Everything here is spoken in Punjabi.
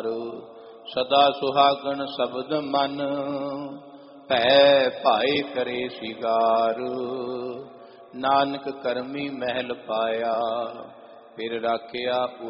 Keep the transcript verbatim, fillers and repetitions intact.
ਸਦਾ ਸੁਹਾਗਣ ਸ਼ਬਦ ਮਨ, ਭੈ ਭਾਏ ਕਰੇ ਸਿਗਾਰ। ਨਾਨਕ ਕਰਮੀ ਮਹਿਲ ਪਾਇਆ, ਫਿਰ ਰਾਖਿਆ